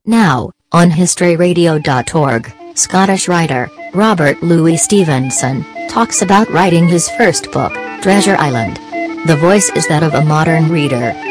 Now, on historyradio.org, Scottish writer, Robert Louis Stevenson, talks about writing his first book, Treasure Island. The voice is that of a modern reader,